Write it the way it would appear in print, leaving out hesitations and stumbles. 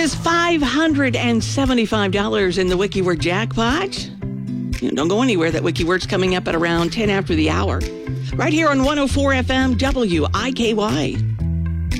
is $575 in the WikiWord jackpot. Don't go anywhere. That WikiWord's coming up at around 10 after the hour. Right here on 104 FM WIKY.